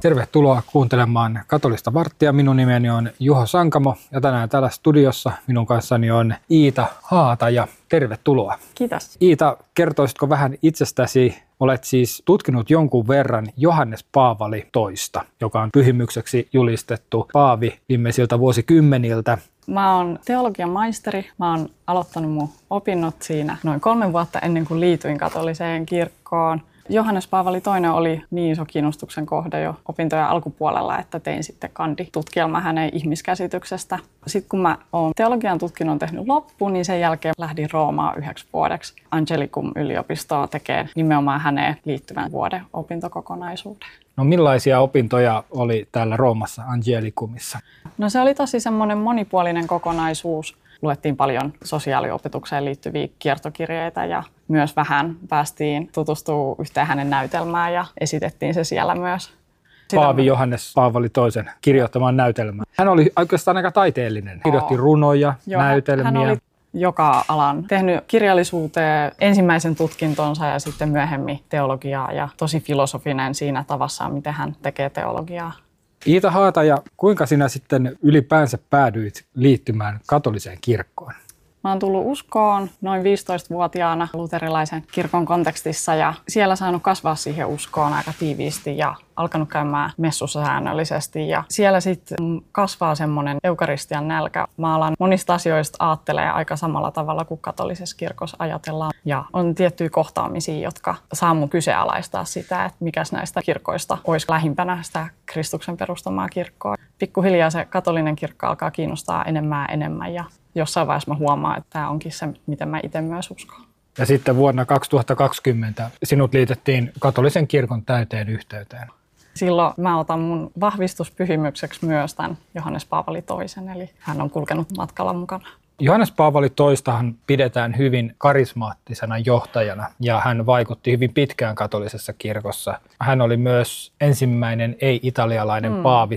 Tervetuloa kuuntelemaan Katolista varttia. Minun nimeni on Juho Sankamo ja tänään täällä studiossa minun kanssani on Iita Haataja. Tervetuloa. Kiitos. Iita, kertoisitko vähän itsestäsi? Olet siis tutkinut jonkun verran Johannes Paavali toista, joka on pyhimykseksi julistettu paavi viimeisiltä vuosikymmeniltä. Mä oon teologian maisteri. Mä oon aloittanut mun opinnot siinä noin 3 vuotta ennen kuin liityin katoliseen kirkkoon. Johannes Paavali II oli niin iso kiinnostuksen kohde jo opintojen alkupuolella, että tein sitten kanditutkielman hänen ihmiskäsityksestä. Sitten kun mä oon teologian tutkinnon tehnyt loppuun, niin sen jälkeen lähdin Roomaan 9 vuodeksi Angelicum-yliopistoa tekemään nimenomaan häneen liittyvän vuoden opintokokonaisuuden. No millaisia opintoja oli täällä Roomassa Angelicumissa? No se oli tosi semmoinen monipuolinen kokonaisuus. Luettiin paljon sosiaaliopetukseen liittyviä kiertokirjeitä ja myös vähän päästiin tutustumaan yhteen hänen näytelmään ja esitettiin se siellä myös. Paavi Johannes Paavali II kirjoittamaan näytelmää. Hän oli oikeastaan aika taiteellinen. Kirjoitti runoja, näytelmiä. Hän oli joka alan tehnyt kirjallisuuteen ensimmäisen tutkintonsa ja sitten myöhemmin teologiaa ja tosi filosofinen siinä tavassaan, miten hän tekee teologiaa. Iita Haataja, kuinka sinä sitten ylipäänsä päädyit liittymään katoliseen kirkkoon? Mä oon tullut uskoon noin 15-vuotiaana luterilaisen kirkon kontekstissa ja siellä saanut kasvaa siihen uskoon aika tiiviisti ja alkanut käymään messussa säännöllisesti. Ja siellä sitten kasvaa semmoinen eukaristian nälkä. Mä alan monista asioista aattelee aika samalla tavalla kuin katolisessa kirkossa ajatellaan. Ja on tiettyjä kohtaamisia, jotka saa mun kyseenalaistaa sitä, että mikäs näistä kirkoista olisi lähimpänä sitä Kristuksen perustamaa kirkkoa. Pikkuhiljaa se katolinen kirkko alkaa kiinnostaa enemmän ja jossain vaiheessa mä huomaan, että tämä onkin se, miten mä itse myös uskon. Ja sitten vuonna 2020 sinut liitettiin katolisen kirkon täyteen yhteyteen. Silloin mä otan mun vahvistuspyhimykseksi myös tämän Johannes Paavali II, eli hän on kulkenut matkalla mukana. Johannes Paavali II:han pidetään hyvin karismaattisena johtajana ja hän vaikutti hyvin pitkään katolisessa kirkossa. Hän oli myös ensimmäinen ei-italialainen paavi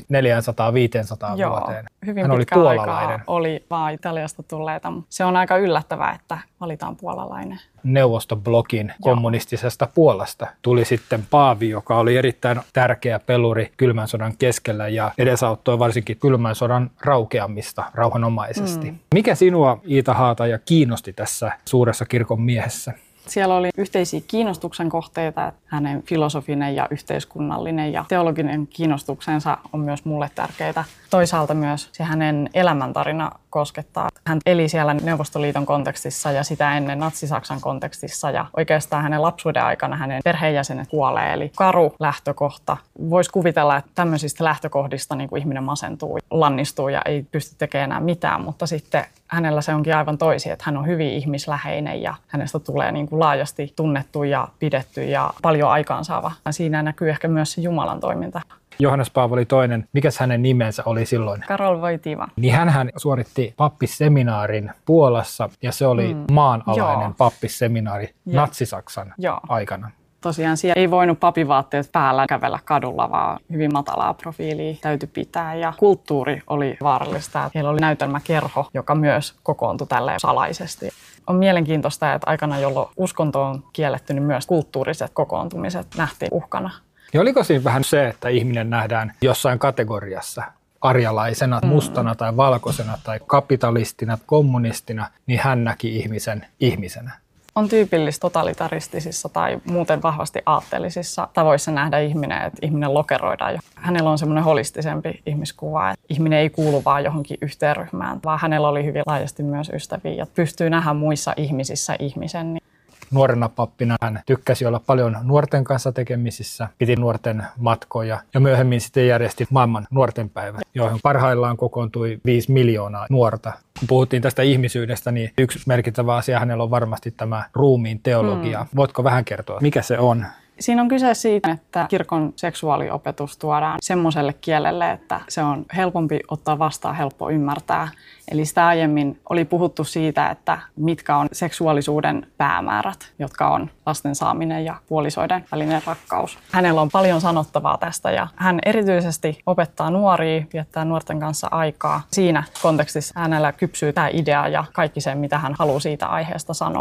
400-500 vuoteen. Hyvin hän oli puolalainen. Oli vaan Italiasta tulleita. Se on aika yllättävää, että valitaan puolalainen. Neuvostoblokin kommunistisesta Puolasta tuli sitten paavi, joka oli erittäin tärkeä peluri kylmän sodan keskellä ja edesauttoi varsinkin kylmän sodan raukeamista rauhanomaisesti. Mikä sinua, Iita Haataja, kiinnosti tässä suuressa kirkon miehessä? Siellä oli yhteisiä kiinnostuksen kohteita, että hänen filosofinen ja yhteiskunnallinen ja teologinen kiinnostuksensa on myös mulle tärkeitä. Toisaalta myös se hänen elämäntarina koskettaa. Hän eli siellä Neuvostoliiton kontekstissa ja sitä ennen Natsi-Saksan kontekstissa ja oikeastaan hänen lapsuuden aikana hänen perheenjäsenet kuolee. Eli karu lähtökohta. Voisi kuvitella, että tämmöisistä lähtökohdista niin kuin ihminen masentuu, lannistuu ja ei pysty tekemään enää mitään, mutta sitten hänellä se onkin aivan toisin, että hän on hyvin ihmisläheinen ja hänestä tulee niin kuin laajasti tunnettu ja pidetty ja paljon aikaansaava. Siinä näkyy ehkä myös se Jumalan toiminta. Johannes Paavali II, mikäs hänen nimensä oli silloin? Karol Wojtyła. Niin hänhän suoritti pappisseminaarin Puolassa ja se oli maanalainen pappisseminaari Natsi-Saksan aikana. Tosiaan siellä ei voinut papivaatteet päällä kävellä kadulla, vaan hyvin matalaa profiilia täytyi pitää ja kulttuuri oli vaarallista. Heillä oli näytelmäkerho, joka myös kokoontui tälleen salaisesti. On mielenkiintoista, että aikana, jolloin uskonto on kielletty, niin myös kulttuuriset kokoontumiset nähtiin uhkana. Ja oliko siinä vähän se, että ihminen nähdään jossain kategoriassa? Arjalaisena, mustana tai valkoisena tai kapitalistina, kommunistina, niin hän näki ihmisen ihmisenä. On tyypillistä totalitaristisissa tai muuten vahvasti aatteellisissa tavoissa nähdä ihminen, että ihminen lokeroidaan. Hänellä on semmoinen holistisempi ihmiskuva, että ihminen ei kuulu vaan johonkin yhteen ryhmään, vaan hänellä oli hyvin laajasti myös ystäviä ja pystyy nähdä muissa ihmisissä ihmisen. Nuorena pappina hän tykkäsi olla paljon nuorten kanssa tekemisissä, piti nuorten matkoja ja myöhemmin sitten järjesti maailman nuorten päivä, joihin parhaillaan kokoontui 5 miljoonaa nuorta. Kun puhuttiin tästä ihmisyydestä, niin yksi merkittävä asia hänellä on varmasti tämä ruumiin teologia. Voitko vähän kertoa, mikä se on? Siinä on kyse siitä, että kirkon seksuaaliopetus tuodaan semmoiselle kielelle, että se on helpompi ottaa vastaan, helppo ymmärtää. Eli sitä aiemmin oli puhuttu siitä, että mitkä on seksuaalisuuden päämäärät, jotka on lasten saaminen ja puolisoiden välinen rakkaus. Hänellä on paljon sanottavaa tästä ja hän erityisesti opettaa nuoria, viettää nuorten kanssa aikaa. Siinä kontekstissa hänellä kypsyy tämä idea ja kaikki se, mitä hän haluaa siitä aiheesta sanoa.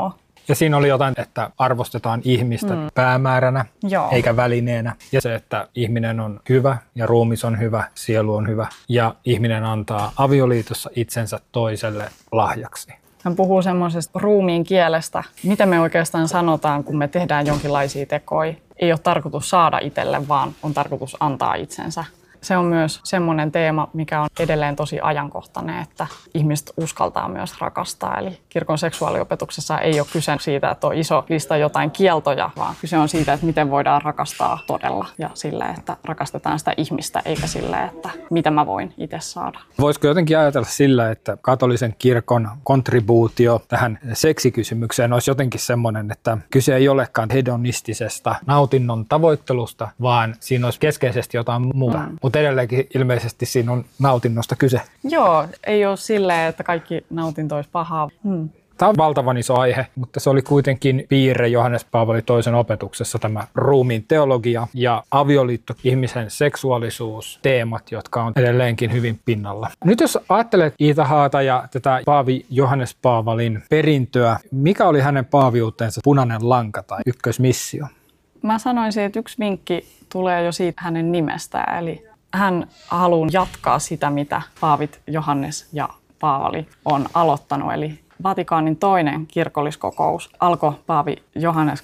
Ja siinä oli jotain, että arvostetaan ihmistä päämääränä eikä välineenä. Ja se, että ihminen on hyvä ja ruumis on hyvä, sielu on hyvä ja ihminen antaa avioliitossa itsensä toiselle lahjaksi. Hän puhuu semmoisesta ruumiin kielestä, mitä me oikeastaan sanotaan, kun me tehdään jonkinlaisia tekoja. Ei ole tarkoitus saada itselle, vaan on tarkoitus antaa itsensä. Se on myös semmoinen teema, mikä on edelleen tosi ajankohtainen, että ihmiset uskaltaa myös rakastaa. Eli kirkon seksuaaliopetuksessa ei ole kyse siitä, että on iso lista jotain kieltoja, vaan kyse on siitä, että miten voidaan rakastaa todella ja sille, että rakastetaan sitä ihmistä, eikä sille, että mitä mä voin itse saada. Voisiko jotenkin ajatella sillä, että katolisen kirkon kontribuutio tähän seksikysymykseen olisi jotenkin semmoinen, että kyse ei olekaan hedonistisesta nautinnon tavoittelusta, vaan siinä olisi keskeisesti jotain muuta. Mutta edelleenkin ilmeisesti siinä on nautinnosta kyse. Joo, ei ole silleen, että kaikki nautinto olisi pahaa. Tämä on valtavan iso aihe, mutta se oli kuitenkin piirre Johannes Paavali toisen opetuksessa, tämä ruumiin teologia ja avioliitto, ihmisen seksuaalisuus, teemat, jotka on edelleenkin hyvin pinnalla. Nyt jos ajattelet Iitahaata ja tätä Paavi Johannes Paavalin perintöä, mikä oli hänen paaviutensa punainen lanka tai ykkösmissio? Mä sanoisin, että yksi vinkki tulee jo siitä hänen nimestään, eli hän haluaa jatkaa sitä, mitä paavit Johannes ja Paavali on aloittanut, eli Vatikaanin toinen kirkolliskokous alkoi Paavi Johannes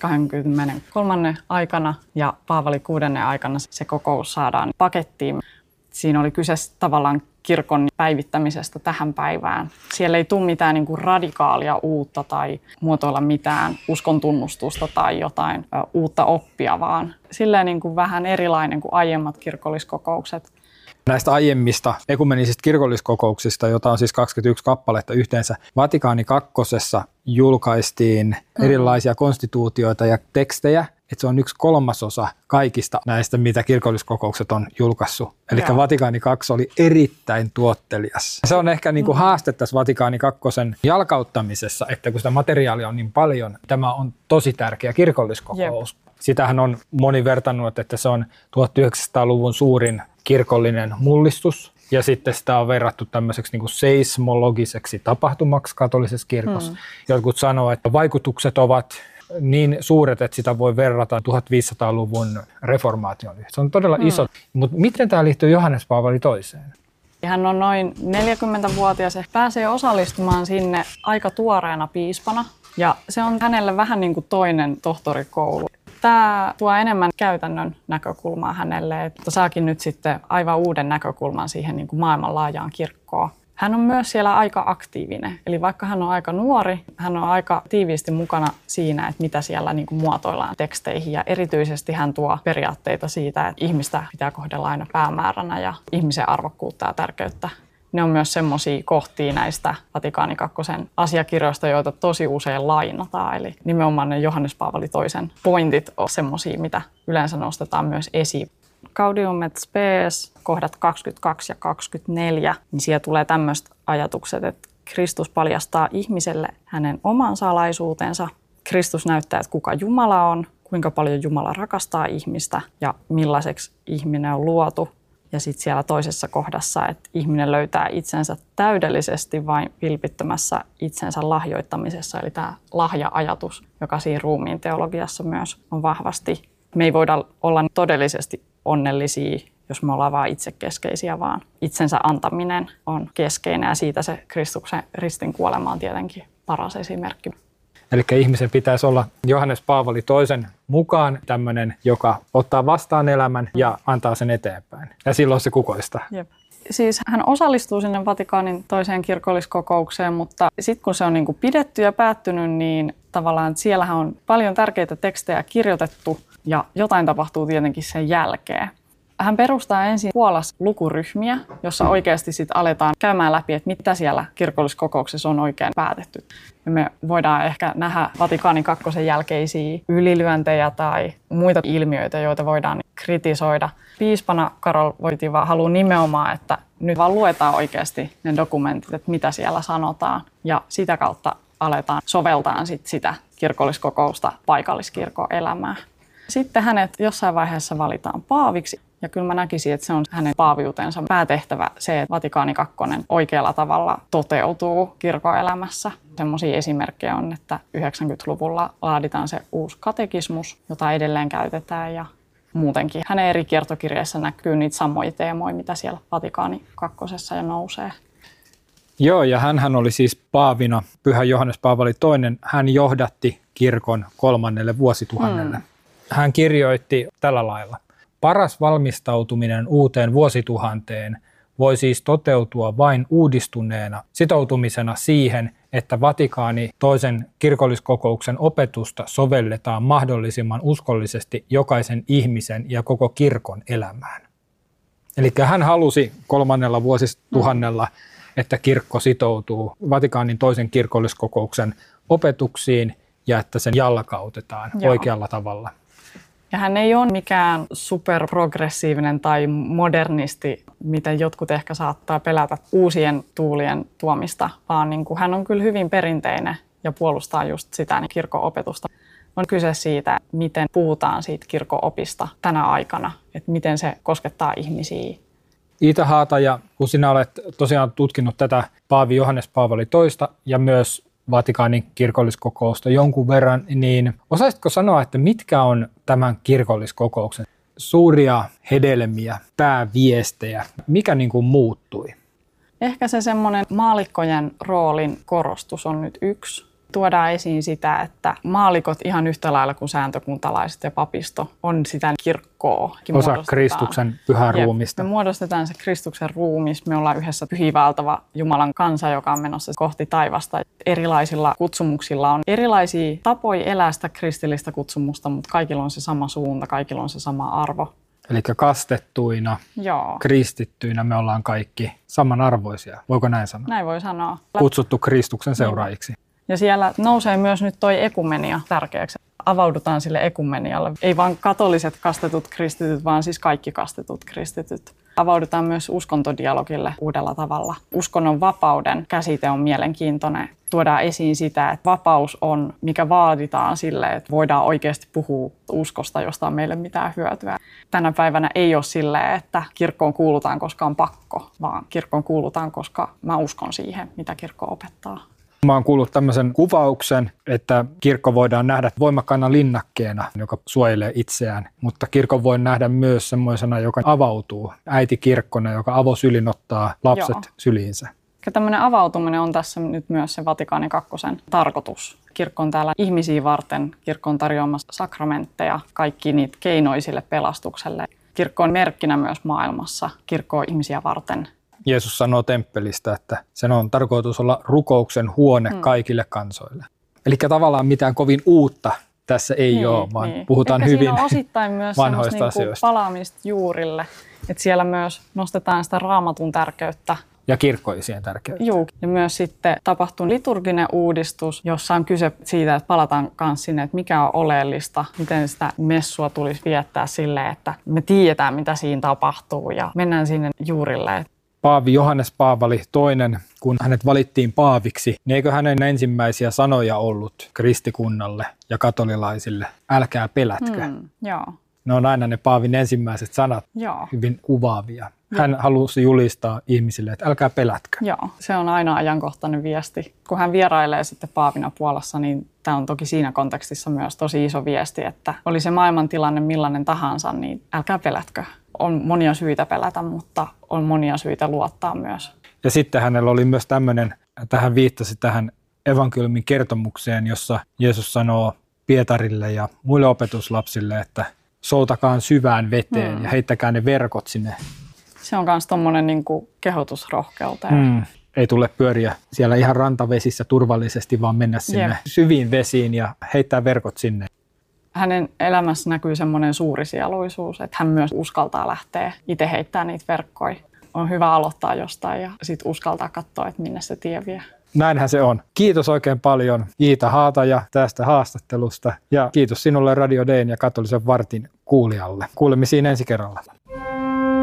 23. aikana ja Paavali 6. aikana se kokous saadaan pakettiin. Siinä oli kyse tavallaan kirkon päivittämisestä tähän päivään. Siellä ei tule mitään niin kuin radikaalia uutta tai muotoilla mitään uskontunnustusta tai jotain uutta oppia, vaan silleen niin kuin vähän erilainen kuin aiemmat kirkolliskokoukset. Näistä aiemmista ekumenisistä kirkolliskokouksista, jota on siis 21 kappaletta yhteensä, Vatikaani kakkosessa julkaistiin erilaisia konstituutioita ja tekstejä, että se on 1/3 kaikista näistä, mitä kirkolliskokoukset on julkaissut. Eli Vatikaani 2 oli erittäin tuottelias. Se on ehkä niin kuin haaste tässä Vatikaani 2 jalkauttamisessa, että kun sitä materiaalia on niin paljon, tämä on tosi tärkeä kirkolliskokous. Sitähän on moni vertannut, että se on 1900-luvun suurin kirkollinen mullistus. Ja sitten sitä on verrattu tämmöiseksi niin kuin seismologiseksi tapahtumaksi katolisessa kirkossa. Jotkut sanoo, että vaikutukset ovat niin suuret, että sitä voi verrata 1500-luvun reformaation. Se on todella iso. Mutta miten tämä liittyy Johannes Paavali toiseen? Hän on noin 40-vuotias ja pääsee osallistumaan sinne aika tuoreena piispana. Ja se on hänelle vähän niin kuin toinen tohtorikoulu. Tämä tuo enemmän käytännön näkökulmaa hänelle, että saakin nyt sitten aivan uuden näkökulman siihen niin kuin maailmanlaajaan kirkkoon. Hän on myös siellä aika aktiivinen, eli vaikka hän on aika nuori, hän on aika tiiviisti mukana siinä, että mitä siellä niin kuin muotoillaan teksteihin. Ja erityisesti hän tuo periaatteita siitä, että ihmistä pitää kohdella aina päämääränä ja ihmisen arvokkuutta ja tärkeyttä. Ne on myös semmoisia kohtia näistä Vatikaani kakkosen asiakirjoista, joita tosi usein lainataan. Eli nimenomaan ne Johannes Paavali toisen pointit on semmoisia, mitä yleensä nostetaan myös esiin. Gaudium et Spes, kohdat 22 ja 24, niin siellä tulee tämmöiset ajatukset, että Kristus paljastaa ihmiselle hänen oman salaisuutensa. Kristus näyttää, että kuka Jumala on, kuinka paljon Jumala rakastaa ihmistä ja millaiseksi ihminen on luotu. Ja sitten siellä toisessa kohdassa, että ihminen löytää itsensä täydellisesti vain vilpittömässä itsensä lahjoittamisessa. Eli tämä lahja-ajatus, joka siinä ruumiin teologiassa myös on vahvasti. Me ei voida olla todellisesti onnellisia, jos me ollaan vain itsekeskeisiä, vaan itsensä antaminen on keskeinen. Ja siitä se Kristuksen ristin kuolema on tietenkin paras esimerkki. Eli ihmisen pitäisi olla Johannes Paavali toisen mukaan tämmöinen, joka ottaa vastaan elämän ja antaa sen eteenpäin. Ja silloin se kukoistaa. Jep. Siis hän osallistuu sinne Vatikaanin toiseen kirkolliskokoukseen, mutta sitten kun se on niin kuin pidetty ja päättynyt, niin tavallaan siellähän on paljon tärkeitä tekstejä kirjoitettu ja jotain tapahtuu tietenkin sen jälkeen. Hän perustaa ensin Puolassa lukuryhmiä, jossa oikeasti sitten aletaan käymään läpi, että mitä siellä kirkolliskokouksessa on oikein päätetty. Ja me voidaan ehkä nähdä Vatikaanin kakkosen jälkeisiä ylilyöntejä tai muita ilmiöitä, joita voidaan kritisoida. Piispana Karol Wojtyła haluaa nimenomaan, että nyt vaan luetaan oikeasti ne dokumentit, että mitä siellä sanotaan. Ja sitä kautta aletaan soveltaa sitä kirkolliskokousta paikalliskirkon elämään. Sitten hänet jossain vaiheessa valitaan paaviksi. Ja kyllä mä näkisin, että se on hänen paaviutensa päätehtävä se, että Vatikaani II oikealla tavalla toteutuu kirkon elämässä. Semmoisia esimerkkejä on, että 90-luvulla laaditaan se uusi katekismus, jota edelleen käytetään. Ja muutenkin hänen eri kiertokirjeissa näkyy niitä samoja teemoja, mitä siellä Vatikaani II jo nousee. Joo, ja hänhän oli siis paavina, Pyhä Johannes Paavali II, hän johdatti kirkon 3. vuosituhannelle. Hän kirjoitti tällä lailla. Paras valmistautuminen uuteen vuosituhanteen voi siis toteutua vain uudistuneena sitoutumisena siihen, että Vatikaani toisen kirkolliskokouksen opetusta sovelletaan mahdollisimman uskollisesti jokaisen ihmisen ja koko kirkon elämään. Eli hän halusi 3. vuosituhannella, että kirkko sitoutuu Vatikaanin toisen kirkolliskokouksen opetuksiin ja että sen jalkautetaan oikealla tavalla. Ja hän ei ole mikään superprogressiivinen tai modernisti, mitä jotkut ehkä saattaa pelätä uusien tuulien tuomista, vaan niin kuin hän on kyllä hyvin perinteinen ja puolustaa just sitä kirkon opetusta. On kyse siitä, miten puhutaan siitä kirkon opista tänä aikana, että miten se koskettaa ihmisiä. Iita Haataja, kun sinä olet tosiaan tutkinut tätä Paavi Johannes Paavali II ja myös Vatikaanin kirkolliskokousta jonkun verran, niin osaisitko sanoa, että mitkä on tämän kirkolliskokouksen suuria hedelmiä, pääviestejä, mikä niin kuin muuttui? Ehkä se semmoinen maallikkojen roolin korostus on nyt yksi. Tuodaan esiin sitä, että maallikot ihan yhtä lailla kuin sääntökuntalaiset ja papisto on sitä kirkkoa. Osa Kristuksen pyhää ruumista. Me muodostetaan se Kristuksen ruumis. Me ollaan yhdessä pyhiinvaeltava Jumalan kansa, joka on menossa kohti taivasta. Erilaisilla kutsumuksilla on erilaisia tapoja elää sitä kristillistä kutsumusta, mutta kaikilla on se sama suunta, kaikilla on se sama arvo. Eli kastettuina, kristittyinä me ollaan kaikki samanarvoisia. Voiko näin sanoa? Näin voi sanoa. Kutsuttu Kristuksen seuraajiksi. Ja siellä nousee myös nyt toi ekumenia tärkeäksi. Avaudutaan sille ekumenialle. Ei vain katoliset kastetut kristityt, vaan siis kaikki kastetut kristityt. Avaudutaan myös uskontodialogille uudella tavalla. Uskonnon vapauden käsite on mielenkiintoinen. Tuodaan esiin sitä, että vapaus on, mikä vaaditaan sille, että voidaan oikeasti puhua uskosta, josta on meille mitään hyötyä. Tänä päivänä ei ole silleen, että kirkkoon kuulutaan, koska on pakko, vaan kirkkoon kuulutaan, koska mä uskon siihen, mitä kirkko opettaa. Mä oon kuullut tämmöisen kuvauksen, että kirkko voidaan nähdä voimakkaana linnakkeena, joka suojelee itseään, mutta kirkon voi nähdä myös semmoisena, joka avautuu, äiti kirkkona, joka avosylin ottaa lapset syliinsä. Tämmöinen avautuminen on tässä nyt myös se Vatikaani II tarkoitus. Kirkko on täällä ihmisiä varten, kirkko on tarjoamassa sakramentteja, kaikki niitä keinoja sille pelastukselle. Kirkko on merkkinä myös maailmassa, kirkko on ihmisiä varten. Jeesus sanoo temppelistä, että sen on tarkoitus olla rukouksen huone kaikille kansoille. Eli tavallaan mitään kovin uutta tässä ei ole, vaan puhutaan ehkä hyvin siinä on osittain myös vanhoista asioista. Palaamista juurille, että siellä myös nostetaan sitä raamatun tärkeyttä. Ja kirkkoisien tärkeyttä. Joo, ja myös sitten tapahtuu liturginen uudistus, jossa on kyse siitä, että palataan kanssa sinne, että mikä on oleellista, miten sitä messua tulisi viettää silleen, että me tiedetään, mitä siinä tapahtuu ja mennään sinne juurille. Paavi Johannes Paavali II, kun hänet valittiin paaviksi, niin eikö hänen ensimmäisiä sanoja ollut kristikunnalle ja katolilaisille, älkää pelätkö. Joo. Ne on aina ne paavin ensimmäiset sanat, hyvin kuvaavia. Hän halusi julistaa ihmisille, että älkää pelätkö. Joo, se on aina ajankohtainen viesti. Kun hän vierailee sitten paavina Puolassa, niin tämä on toki siinä kontekstissa myös tosi iso viesti, että oli se maailmantilanne millainen tahansa, niin älkää pelätkö. On monia syitä pelätä, mutta on monia syitä luottaa myös. Ja sitten hänellä oli myös tämmöinen, että hän viittasi tähän evankeliumin kertomukseen, jossa Jeesus sanoo Pietarille ja muille opetuslapsille, että soutakaan syvään veteen ja heittäkää ne verkot sinne. Se on myös tuommoinen niin kehotus rohkeuteen. Ei tule pyöriä siellä ihan rantavesissä turvallisesti, vaan mennä sinne syviin vesiin ja heittää verkot sinne. Hänen elämässä näkyy semmoinen suurisieluisuus, että hän myös uskaltaa lähteä itse heittämään niitä verkkoja. On hyvä aloittaa jostain ja sitten uskaltaa katsoa, että minne se tie vie. Näinhän se on. Kiitos oikein paljon Iita Haataja tästä haastattelusta ja kiitos sinulle Radio D:n ja Katolisen vartin kuulijalle. Kuulemme siinä ensi kerralla.